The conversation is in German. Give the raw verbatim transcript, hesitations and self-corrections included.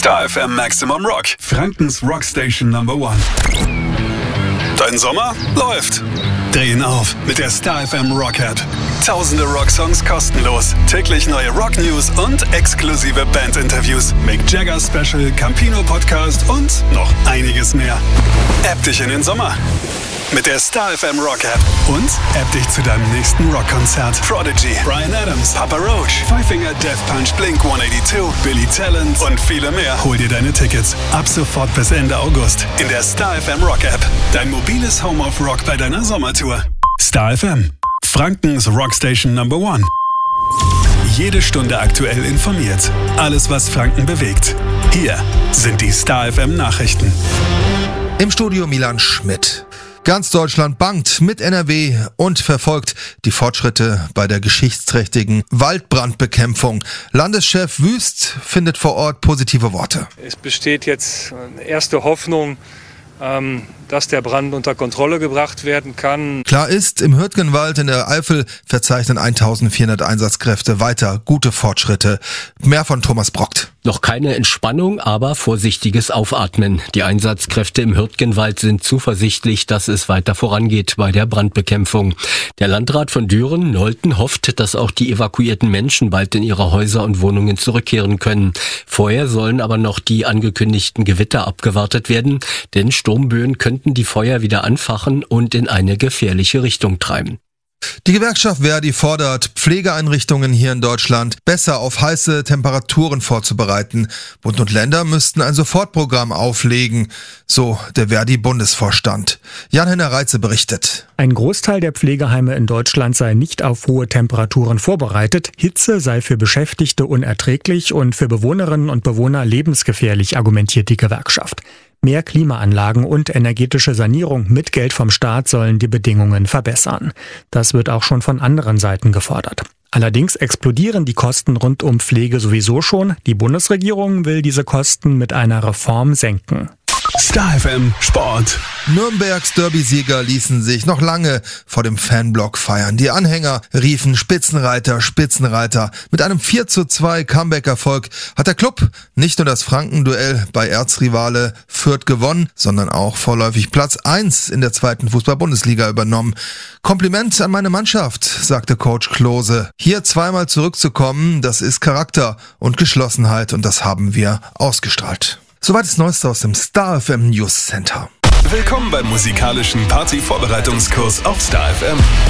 Star F M Maximum Rock, Frankens Rockstation Number One. Dein Sommer läuft. Dreh ihn auf mit der Star F M Rock App. Tausende Rocksongs kostenlos, täglich neue Rock News und exklusive Bandinterviews, Mick Jagger Special, Campino Podcast und noch einiges mehr. App dich in den Sommer mit der Star F M Rock App und App dich zu deinem nächsten Rockkonzert. Prodigy, Bryan Adams, Papa Roach, Five Finger Death Punch, Blink hundertzweiundachtzig, Billy Talent und viele mehr. Hol dir deine Tickets ab sofort bis Ende August in der Star F M Rock App. Dein mobiles Home of Rock bei deiner Sommertour. Star F M, Frankens Rockstation Number One. Jede Stunde aktuell informiert. Alles, was Franken bewegt. Hier sind die Star F M Nachrichten. Im Studio Milan Schmidt. Ganz Deutschland bangt mit N R W und verfolgt die Fortschritte bei der geschichtsträchtigen Waldbrandbekämpfung. Landeschef Wüst findet vor Ort positive Worte. Es besteht jetzt erste Hoffnung, dass der Brand unter Kontrolle gebracht werden kann. Klar ist, im Hürtgenwald in der Eifel verzeichnen eintausendvierhundert Einsatzkräfte weiter gute Fortschritte. Mehr von Thomas Brockt. Noch keine Entspannung, aber vorsichtiges Aufatmen. Die Einsatzkräfte im Hürtgenwald sind zuversichtlich, dass es weiter vorangeht bei der Brandbekämpfung. Der Landrat von Düren, Nolten, hofft, dass auch die evakuierten Menschen bald in ihre Häuser und Wohnungen zurückkehren können. Vorher sollen aber noch die angekündigten Gewitter abgewartet werden, denn Sturmböen könnten die Feuer wieder anfachen und in eine gefährliche Richtung treiben. Die Gewerkschaft Verdi fordert, Pflegeeinrichtungen hier in Deutschland besser auf heiße Temperaturen vorzubereiten. Bund und Länder müssten ein Sofortprogramm auflegen, so der Verdi-Bundesvorstand. Jan-Henner Reitze berichtet. Ein Großteil der Pflegeheime in Deutschland sei nicht auf hohe Temperaturen vorbereitet. Hitze sei für Beschäftigte unerträglich und für Bewohnerinnen und Bewohner lebensgefährlich, argumentiert die Gewerkschaft. Mehr Klimaanlagen und energetische Sanierung mit Geld vom Staat sollen die Bedingungen verbessern. Das wird auch schon von anderen Seiten gefordert. Allerdings explodieren die Kosten rund um Pflege sowieso schon. Die Bundesregierung will diese Kosten mit einer Reform senken. Star F M Sport. Nürnbergs Derby-Sieger ließen sich noch lange vor dem Fanblock feiern. Die Anhänger riefen Spitzenreiter, Spitzenreiter. Mit einem vier zu zwei Comeback-Erfolg hat der Club nicht nur das Franken-Duell bei Erzrivale Fürth gewonnen, sondern auch vorläufig Platz eins in der zweiten Fußball-Bundesliga übernommen. Kompliment an meine Mannschaft, sagte Coach Klose. Hier zweimal zurückzukommen, das ist Charakter und Geschlossenheit und das haben wir ausgestrahlt. Soweit das Neueste aus dem Star F M News Center. Willkommen beim musikalischen Party-Vorbereitungskurs auf Star F M.